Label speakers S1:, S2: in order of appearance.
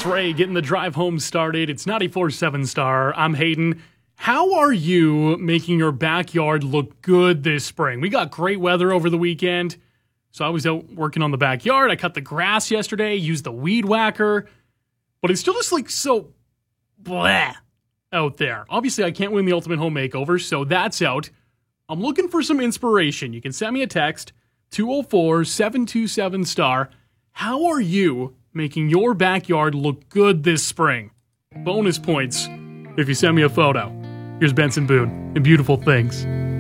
S1: It's Ray getting the drive home started. It's 94.7 Star. I'm Hayden. How are you making your backyard look good this spring? We got great weather over the weekend, so I was out working on the backyard. I cut the grass yesterday, used the weed whacker, but it's still just like so bleh out there. Obviously, I can't win the Ultimate Home Makeover, so that's out. I'm looking for some inspiration. You can send me a text, 204-727-STAR. How are you making your backyard look good this spring? Bonus points if you send me a photo. Here's Benson Boone and Beautiful Things.